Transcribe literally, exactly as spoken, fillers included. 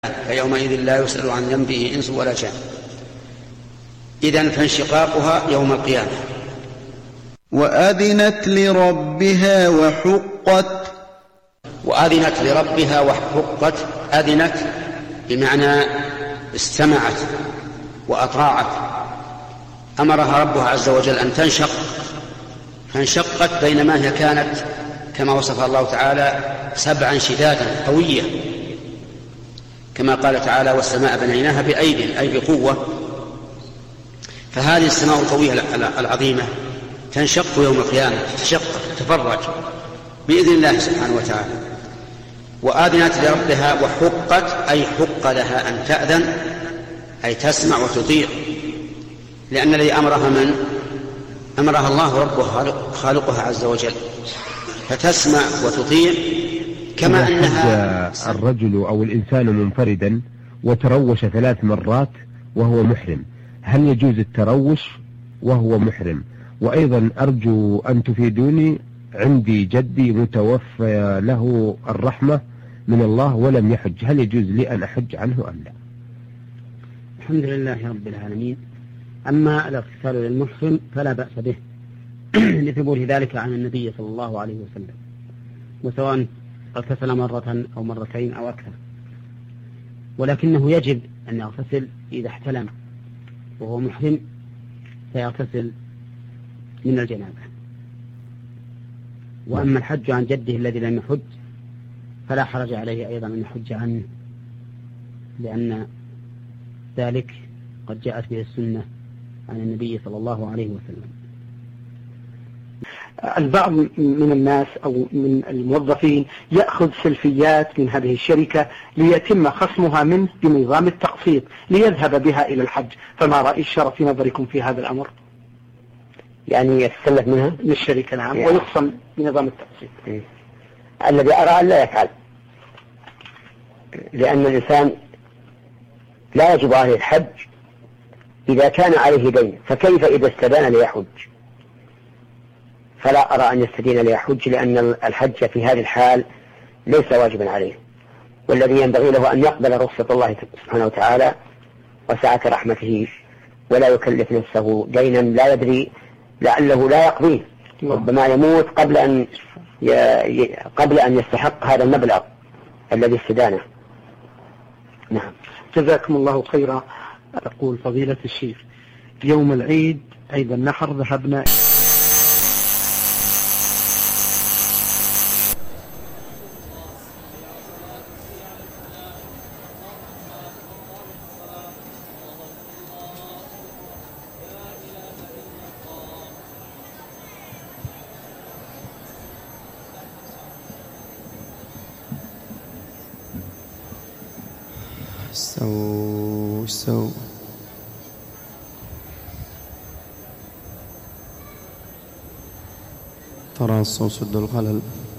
فيومئذ لا يسأل عن ذنبه إنس ولا جان. إذن فانشقاقها يوم القيامة. وأذنت لربها وحقت. وأذنت لربها وحقت. أذنت بمعنى استمعت وأطاعت، أمرها ربها عز وجل أن تنشق فانشقت، بينما هي كانت كما وصف الله تعالى سبعا شدادا قوية، كما قال تعالى والسماء بنيناها بأيد أي بقوة. فهذه السماء القوية العظيمة تنشق يوم القيامة، تشقق تفرج بإذن الله سبحانه وتعالى. وآذنت لربها وحقت أي حق لها أن تأذن، أي تسمع وتطيع، لأن الذي أمرها من أمرها الله ربها خالقها عز وجل، فتسمع وتطيع. كما أنها الرجل أو الإنسان منفردا وتروش ثلاث مرات وهو محرم، هل يجوز التروش وهو محرم؟ وأيضا أرجو أن تفيدوني، عندي جدي متوفى له الرحمة من الله ولم يحج، هل يجوز لي أن أحج عنه أم لا؟ الحمد لله رب العالمين. أما الاغتسال للمحرم فلا بأس به لثبوت ذلك عن النبي صلى الله عليه وسلم، وسواء اغتسل مرة أو مرتين أو أكثر، ولكنه يجب أن يغتسل إذا احتلم وهو محرم، فيغتسل من الجنابة. وأما الحج عن جده الذي لم يحج فلا حرج عليه أيضا أن يحج عنه، لأن ذلك قد جاءت به السنة عن النبي صلى الله عليه وسلم. البعض من الناس أو من الموظفين يأخذ سلفيات من هذه الشركة ليتم خصمها منه بنظام التقسيط ليذهب بها إلى الحج، فما رأي الشرع في نظركم في هذا الأمر؟ يعني يتسلف منها من الشركة نعم، يعني ويخصم بنظام التقسيط. م. الذي أرى أن لا يفعل، لأن الإنسان لا يجب عليه الحج إذا كان عليه دين، فكيف إذا استدان ليحج؟ فلا أرى أن يستدين ليحج، لأن الحج في هذه الحال ليس واجبا عليه، والذي ينبغي له أن يقبل رخصة الله سبحانه وتعالى وسعة رحمته، ولا يكلف نفسه دينا لا يدري لعله لا يقضيه، ربما يموت قبل أن ي... قبل أن يستحق هذا المبلغ الذي استدانه. نعم، جزاكم الله خيرا. أقول فضيلة الشيخ، يوم العيد عيد النحر ذهبنا استووا استووا تراصوا سد الخلل.